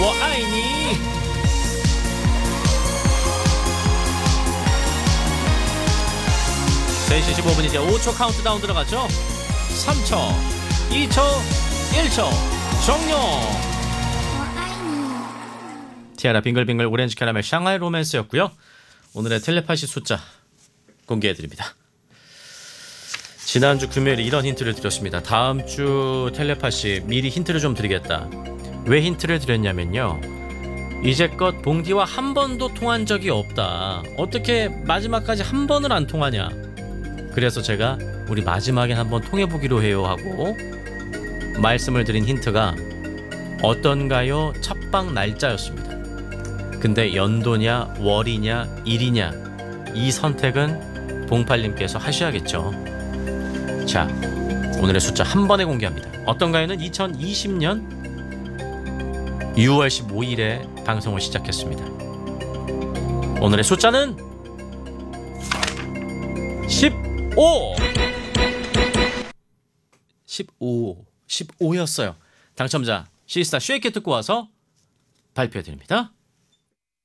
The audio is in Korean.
我爱你 3시 15분 이제 5초 카운트다운 들어가죠. 3초 2초 1초 종료. 티아라 빙글빙글 오렌지 캐러멜 샹하이 로맨스였고요. 오늘의 텔레파시 숫자 공개해드립니다. 지난주 금요일에 이런 힌트를 드렸습니다. 다음 주 텔레파시 미리 힌트를 좀 드리겠다. 왜 힌트를 드렸냐면요, 이제껏 봉디와 한 번도 통한 적이 없다. 어떻게 마지막까지 한 번을 안 통하냐. 그래서 제가 우리 마지막에 한번 통해보기로 해요 하고 말씀을 드린 힌트가 어떤가요? 첫방 날짜였습니다. 근데 연도냐 월이냐 일이냐 이 선택은 봉팔님께서 하셔야겠죠. 자, 오늘의 숫자 한 번에 공개합니다. 어떤가요는 2020년 6월 15일에 방송을 시작했습니다. 오늘의 숫자는 15였어요. 당첨자 시스타 쉐이크 듣고 와서 발표해드립니다.